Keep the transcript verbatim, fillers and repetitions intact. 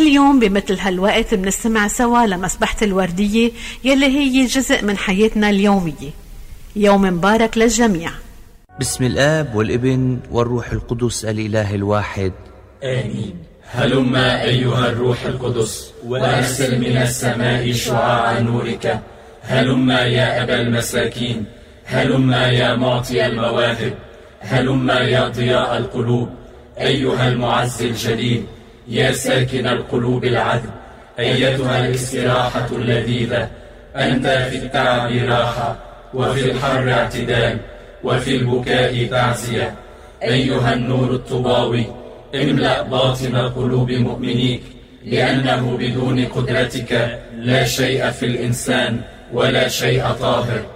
كل يوم بمثل هالوقت بنستمع سوا لمسبحة الوردية يلي هي جزء من حياتنا اليومية. يوم مبارك للجميع. بسم الآب والابن والروح القدس الإله الواحد آمين. هلم أيها الروح القدس وأرسل من السماء شعاع نورك. هلم يا أبا المساكين، هلم يا معطي المواهب، هلم يا ضياء القلوب، أيها المعز الجليل، يا ساكن القلوب العذب، أيتها الاستراحة اللذيذة. أنت في التعب راحة، وفي الحر اعتدال، وفي البكاء تعزية. أيها النور الطباوي، املأ باطن قلوب مؤمنيك، لأنه بدون قدرتك لا شيء في الإنسان ولا شيء طاهر.